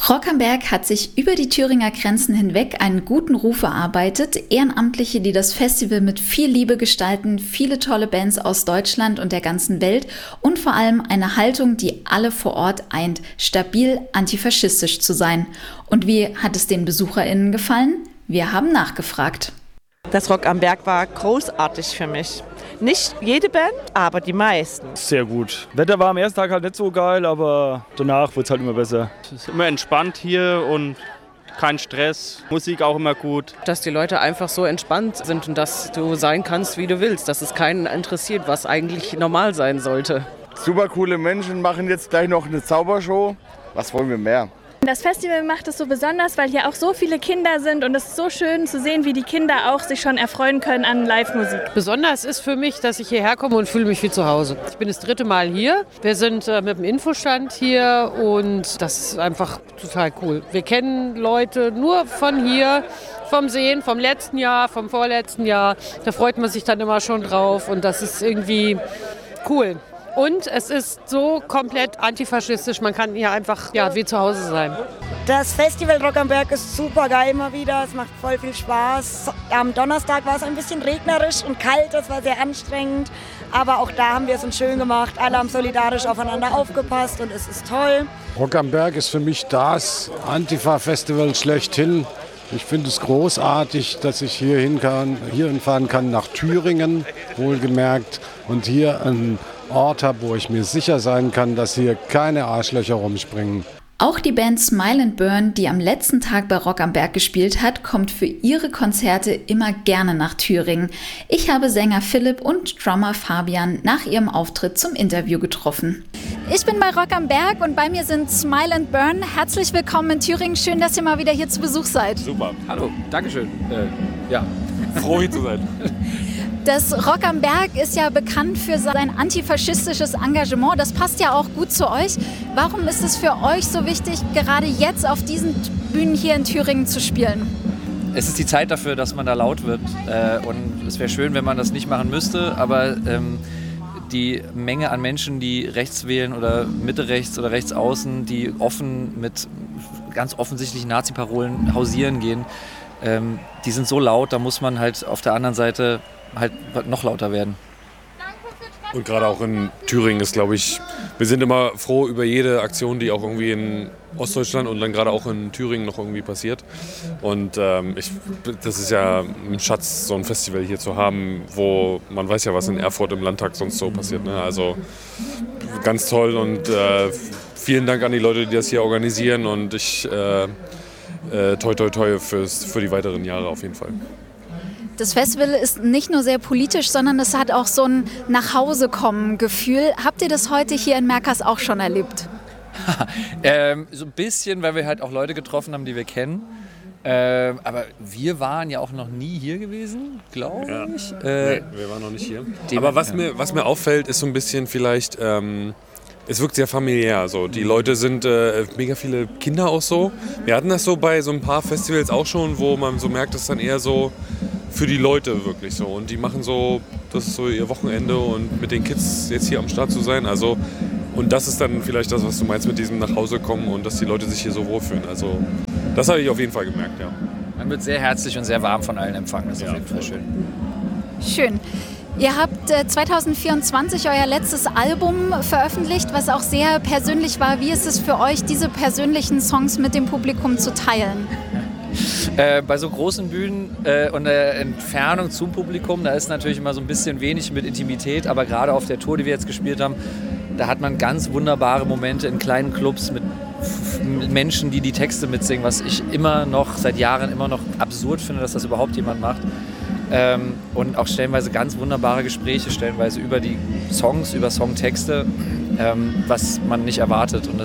Rock am Berg hat sich über die Thüringer Grenzen hinweg einen guten Ruf erarbeitet. Ehrenamtliche, die das Festival mit viel Liebe gestalten, viele tolle Bands aus Deutschland und der ganzen Welt und vor allem eine Haltung, die alle vor Ort eint, stabil antifaschistisch zu sein. Und wie hat es den BesucherInnen gefallen? Wir haben nachgefragt. Das Rock am Berg war großartig für mich. Nicht jede Band, aber die meisten. Sehr gut. Wetter war am ersten Tag halt nicht so geil, aber danach wird es halt immer besser. Es ist immer entspannt hier und kein Stress. Musik auch immer gut. Dass die Leute einfach so entspannt sind und dass du sein kannst, wie du willst. Dass es keinen interessiert, was eigentlich normal sein sollte. Super coole Menschen machen jetzt gleich noch eine Zaubershow. Was wollen wir mehr? Das Festival macht es so besonders, weil hier auch so viele Kinder sind und es ist so schön zu sehen, wie die Kinder auch sich schon erfreuen können an Live-Musik. Besonders ist für mich, dass ich hierher komme und fühle mich wie zu Hause. Ich bin das 3. Mal hier. Wir sind mit dem Infostand hier und das ist einfach total cool. Wir kennen Leute nur von hier, vom Sehen, vom letzten Jahr, vom vorletzten Jahr. Da freut man sich dann immer schon drauf und das ist irgendwie cool. Und es ist so komplett antifaschistisch, man kann hier einfach wie zu Hause sein. Das Festival Rock am Berg ist super geil immer wieder, es macht voll viel Spaß. Am Donnerstag war es ein bisschen regnerisch und kalt, das war sehr anstrengend. Aber auch da haben wir es uns schön gemacht, alle haben solidarisch aufeinander aufgepasst und es ist toll. Rock am Berg ist für mich das Antifa-Festival schlechthin. Ich finde es großartig, dass ich hierhin fahren kann nach Thüringen, wohlgemerkt, und hier einen Ort habe, wo ich mir sicher sein kann, dass hier keine Arschlöcher rumspringen. Auch die Band Smile and Burn, die am letzten Tag bei Rock am Berg gespielt hat, kommt für ihre Konzerte immer gerne nach Thüringen. Ich habe Sänger Philipp und Drummer Fabian nach ihrem Auftritt zum Interview getroffen. Ich bin bei Rock am Berg und bei mir sind Smile and Burn. Herzlich willkommen in Thüringen. Schön, dass ihr mal wieder hier zu Besuch seid. Super. Hallo, Dankeschön. Froh hier zu sein. Das Rock am Berg ist ja bekannt für sein antifaschistisches Engagement. Das passt ja auch gut zu euch. Warum ist es für euch so wichtig, gerade jetzt auf diesen Bühnen hier in Thüringen zu spielen? Es ist die Zeit dafür, dass man da laut wird. Und es wäre schön, wenn man das nicht machen müsste. Aber die Menge an Menschen, die rechts wählen oder Mitte rechts oder rechts außen, die offen mit ganz offensichtlichen Nazi-Parolen hausieren gehen, die sind so laut, da muss man halt auf der anderen Seite halt noch lauter werden. Und gerade auch in Thüringen ist, glaube ich, wir sind immer froh über jede Aktion, die auch irgendwie in Ostdeutschland und dann gerade auch in Thüringen noch irgendwie passiert. Und das ist ja ein Schatz, so ein Festival hier zu haben, wo man weiß ja, was in Erfurt im Landtag sonst so passiert. Ne? Also ganz toll und vielen Dank an die Leute, die das hier organisieren und ich toi toi toi für die weiteren Jahre auf jeden Fall. Das Festival ist nicht nur sehr politisch, sondern es hat auch so ein Nachhausekommen-Gefühl. Habt ihr das heute hier in Merkers auch schon erlebt? So ein bisschen, weil wir halt auch Leute getroffen haben, die wir kennen. Aber wir waren ja auch noch nie hier gewesen, glaube ich. Nee, wir waren noch nicht hier. Aber was mir auffällt, ist so ein bisschen vielleicht... es wirkt sehr familiär. So. Die Leute sind mega viele Kinder auch so. Wir hatten das so bei so ein paar Festivals auch schon, wo man so merkt, das ist dann eher so für die Leute wirklich so. Und die machen so, das ist so ihr Wochenende und mit den Kids jetzt hier am Start zu sein. Also, und das ist dann vielleicht das, was du meinst mit diesem nach Hause kommen und dass die Leute sich hier so wohlfühlen. Also das habe ich auf jeden Fall gemerkt, ja. Man wird sehr herzlich und sehr warm von allen empfangen. Das ist auf jeden Fall schön. Schön. Ihr habt 2024 euer letztes Album veröffentlicht, was auch sehr persönlich war. Wie ist es für euch, diese persönlichen Songs mit dem Publikum zu teilen? Bei so großen Bühnen und der Entfernung zum Publikum, da ist natürlich immer so ein bisschen wenig mit Intimität, aber gerade auf der Tour, die wir jetzt gespielt haben, da hat man ganz wunderbare Momente in kleinen Clubs mit Menschen, die die Texte mitsingen, was ich immer noch, seit Jahren immer noch absurd finde, dass das überhaupt jemand macht. Und auch stellenweise ganz wunderbare Gespräche, stellenweise über die Songs, über Songtexte, was man nicht erwartet. Und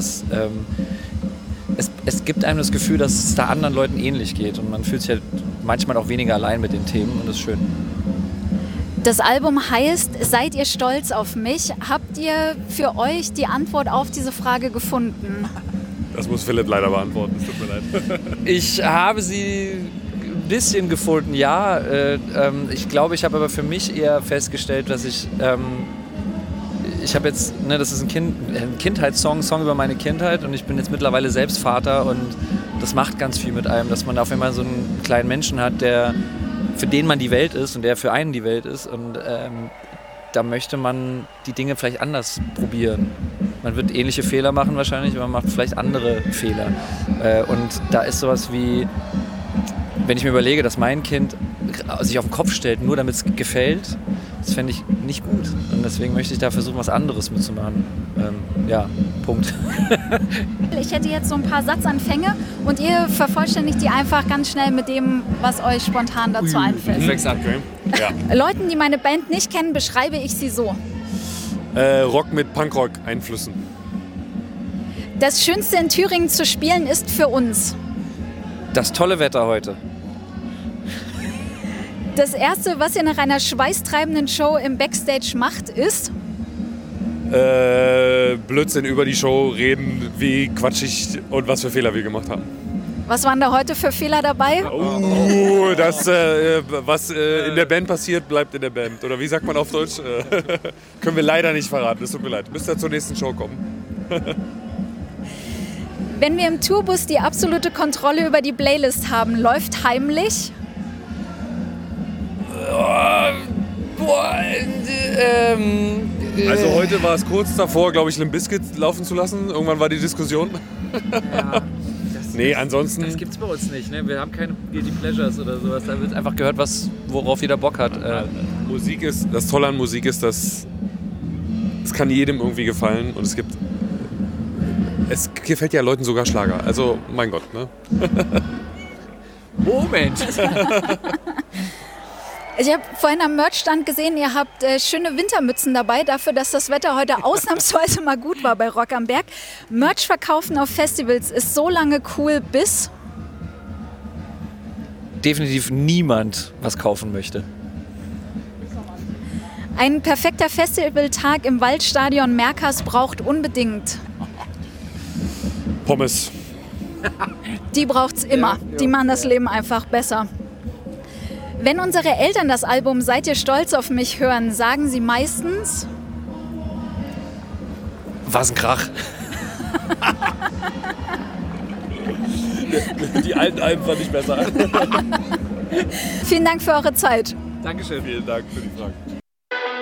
es gibt einem das Gefühl, dass es da anderen Leuten ähnlich geht und man fühlt sich halt manchmal auch weniger allein mit den Themen und das ist schön. Das Album heißt Seid ihr stolz auf mich? Habt ihr für euch die Antwort auf diese Frage gefunden? Das muss Philipp leider beantworten, es tut mir leid. Ich habe sie ein bisschen gefunden, ja. Ich glaube, ich habe aber für mich eher festgestellt, dass ich habe jetzt, ne, das ist ein Kindheitssong, Song über meine Kindheit und ich bin jetzt mittlerweile selbst Vater und das macht ganz viel mit einem, dass man auf einmal so einen kleinen Menschen hat, für den man die Welt ist und der für einen die Welt ist und da möchte man die Dinge vielleicht anders probieren. Man wird ähnliche Fehler machen wahrscheinlich, aber man macht vielleicht andere Fehler. Und da ist sowas wie, wenn ich mir überlege, dass mein Kind sich auf den Kopf stellt, nur damit es gefällt, das fände ich nicht gut. Und deswegen möchte ich da versuchen, was anderes mitzumachen. Ja, Punkt. Ich hätte jetzt so ein paar Satzanfänge und ihr vervollständigt die einfach ganz schnell mit dem, was euch spontan dazu einfällt. Okay. Ja. Leuten, die meine Band nicht kennen, beschreibe ich sie so. Rock mit Punkrock-Einflüssen. Das Schönste in Thüringen zu spielen ist für uns. Das tolle Wetter heute. Das Erste, was ihr nach einer schweißtreibenden Show im Backstage macht, ist? Blödsinn über die Show reden, wie quatschig und was für Fehler wir gemacht haben. Was waren da heute für Fehler dabei? Was in der Band passiert, bleibt in der Band. Oder wie sagt man auf Deutsch? Können wir leider nicht verraten, es tut mir leid. Müsst ihr zur nächsten Show kommen. Wenn wir im Tourbus die absolute Kontrolle über die Playlist haben, läuft heimlich? Also heute war es kurz davor, glaube ich, Limp Bizkit laufen zu lassen. Irgendwann war die Diskussion. Ja, ansonsten... Das gibt's bei uns nicht. Ne? Wir haben keine Guilty Pleasures oder sowas. Da wird einfach gehört, worauf jeder Bock hat. Das Tolle an Musik ist, dass es kann jedem irgendwie gefallen und es gefällt ja Leuten sogar Schlager. Also, mein Gott, ne? Moment! Ich habe vorhin am Merchstand gesehen, ihr habt schöne Wintermützen dabei, dafür, dass das Wetter heute ausnahmsweise mal gut war bei Rock am Berg. Merch verkaufen auf Festivals ist so lange cool, bis... Definitiv niemand was kaufen möchte. Ein perfekter Festivaltag im Waldstadion Merkers braucht unbedingt... Pommes. Die braucht's immer. Die machen das Leben einfach besser. Wenn unsere Eltern das Album Seid ihr stolz auf mich hören, sagen sie meistens... Was ein Krach. Die alten Alben fand ich besser. Vielen Dank für eure Zeit. Dankeschön. Vielen Dank für die Frage.